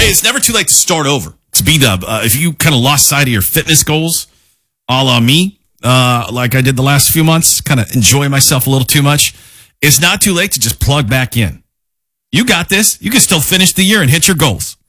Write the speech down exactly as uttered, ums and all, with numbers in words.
Hey, it's never too late to start over. It's B-Dub. Uh, if you kind of lost sight of your fitness goals, a la me, uh, like I did the last few months, kind of enjoy myself a little too much, it's not too late to just plug back in. You got this. You can still finish the year and hit your goals.